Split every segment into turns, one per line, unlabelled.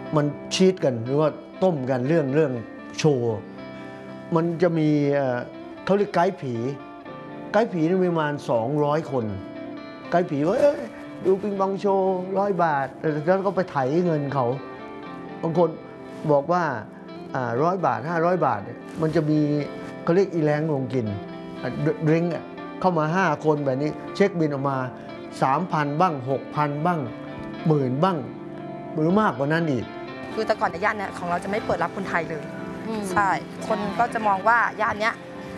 มันชีตกันหรือว่าต้มกันเรื่องโชว์มันจะมีเขาเรียกไกด์ผีนี่มีประมาณ200 คนไกด์ผีว่าดูปิงปองโชว์100 บาทแล้วก็ไปไถเงินเขาบางคนบอกว่า100 บาท500 บาทมันจะมีเขาเรียกอีแรงลงกินดริงก์เข้ามา5 คนแบบนี้เช็คบินออกมา 3,000 บ้าง 6,000 บ้าง10,000 บ้างหรือมากกว่านั้นอีก
คือแต่ก่อนในย่านเนี่ยของเราจะไม่เปิดรับคนไทยเลยใช่คนก็จะมองว่าย่านเนี้ย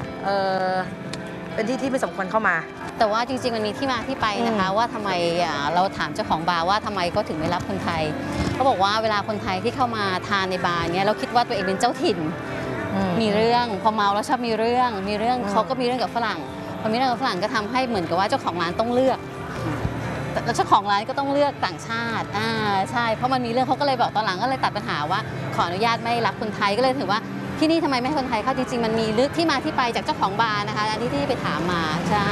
เป็นที่ไม่สมควรเข้ามา
แต่ว่าจริงๆมันมีที่มาที่ไปนะคะว่าทำไมเราถามเจ้าของบาร์ว่าทำไมเขาถึงไม่รับคนไทยเขาบอกว่าเวลาคนไทยที่เข้ามาทานในบาร์เนี้ยเราคิดว่าตัวเองเป็นเจ้าถิ่นมีเรื่องพอเมาแล้วชอบมีเรื่องเขาก็มีเรื่องกับฝรั่งพอมีเรื่องกับฝรั่งก็ทำให้เหมือนกับว่าเจ้าของร้านต้องเลือกแล้วเจ้าของร้านก็ต้องเลือกต่างชาติใช่เพราะมันมีเรื่องเขาก็เลยบอกตอนหลังก็เลยตัดปัญหาว่าขออนุญาตไม่รับคนไทยก็เลยถือว่าที่นี่ทำไมไม่ให้คนไทยเข้าจริงๆมันมีลึกที่มาที่ไปจากเจ้าของบาร์นะคะอันที่ไปถามมาใช่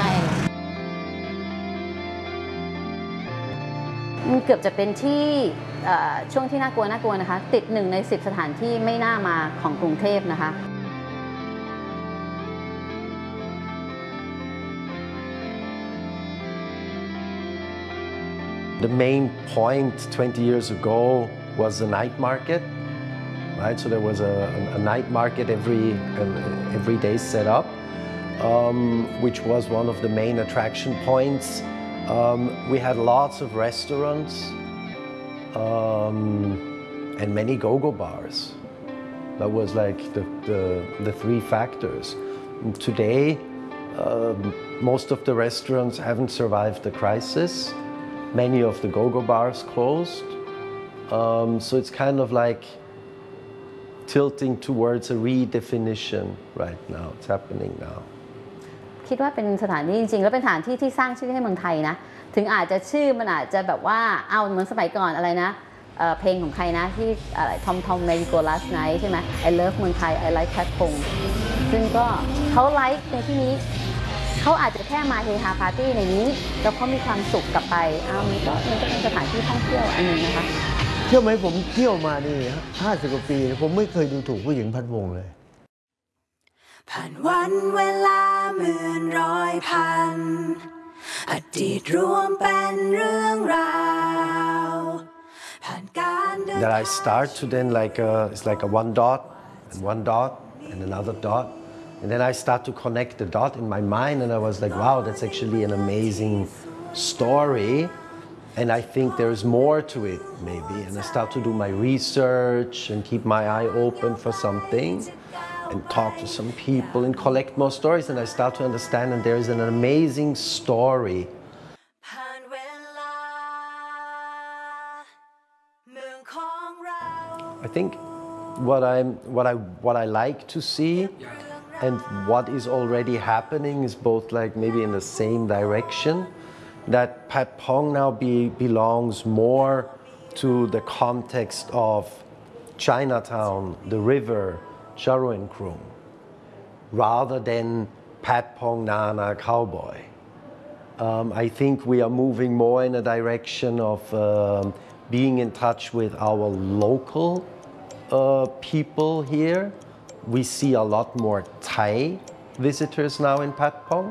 มันเกือบจะเป็นที่ช่วงที่น่ากลัวนะคะติด1 ใน 10สถานที่ไม่น่ามาของกรุงเทพนะคะ
The main point 20 years ago was the night market, right? So there was a night market every day set up, which was one of the main attraction points. We had lots of restaurants and many go-go bars. That was like the 3 factors. And today, most of the restaurants haven't survived the crisis. Many of the go-go bars closed. So it's kind of like tilting towards a redefinition right now. It's happening now.
คิดว่าเป็นสถานที่จริงๆแล้วเป็นสถานที่ที่สร้างชื่อให้เมืองไทยนะถึงอาจจะชื่อมันอาจจะแบบว่าเอาเหมือนสมัยก่อนอะไรนะเพลงของใครนะที่อะไรทอมเมริโกลาสไนท์ใช่ไหม I love เมืองไทย I like แพทพงษ์ซึ่งก็เขาไลค์ในที่นี้เขาอาจจะแค่มาเฮฮาปาร์ตี้ในนี้แล้วเขามีความสุขกลับไปมันก็เป็นสถานที่ท่องเที่ยวอันนึงนะคะ
เชื่อไหมผมเที่ยวมานี่50 กว่าปีผมไม่เคยดูถูกผู้หญิงพัดวงเลย
ผ่านวันเวลาหมื่นร้อยพันอดีตรวมเป็นเรื่องราวผ่านการเดิน
That I start to then it's like a 1 dot and 1 dot and another dot and then I start to connect the dot in my mind and I was like wow that's actually an amazing story and I think there's more to it maybe and I start to do my research and keep my eye open for something and talk to some people and collect more stories and I start to understand and there is an amazing story. I think what I like to see and what is already happening is both like maybe in the same direction that Pat Pong now belongs more to the context of Chinatown, the river, Charoen-Krung, rather than Pat Pong Nana Cowboy. I think we are moving more in a direction of being in touch with our local people here. We see a lot more Thai visitors now in Pat Pong.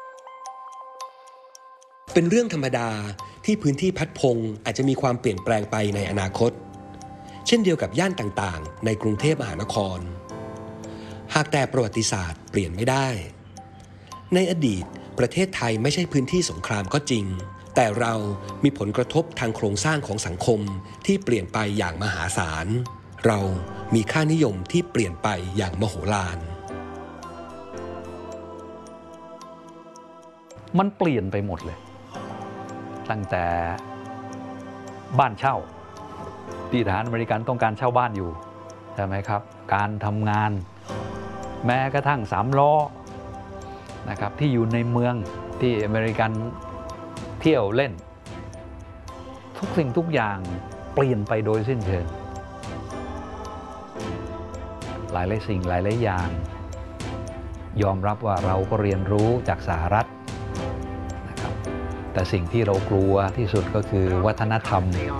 เป็นเรื่องธรรมดาที่พื้นที่พัดพงอาจจะมีความเปลี่ยนแปลงไปในอนาคตเช่นเดียวกับย่านต่างๆในกรุงเทพมหานครหากแต่ประวัติศาสตร์เปลี่ยนไม่ได้ในอดีตประเทศไทยไม่ใช่พื้นที่สงครามก็จริงแต่เรามีผลกระทบทางโครงสร้างของสังคมที่เปลี่ยนไปอย่างมหาศาลเรามีค่านิยมที่เปลี่ยนไปอย่างมโหฬาร
มันเปลี่ยนไปหมดเลยตั้งแต่บ้านเช่าที่ทหารอเมริกันต้องการเช่าบ้านอยู่ใช่ไหมครับการทำงานแม้กระทั่ง3 ล้อนะครับที่อยู่ในเมืองที่อเมริกันเที่ยวเล่นทุกสิ่งทุกอย่างเปลี่ยนไปโดยสิ้นเชิงหลายสิ่งหลายอย่างยอมรับว่าเราก็เรียนรู้จากสหรัฐนะครับแต่สิ่งที่เรากลัวที่สุดก็คือวัฒนธรรม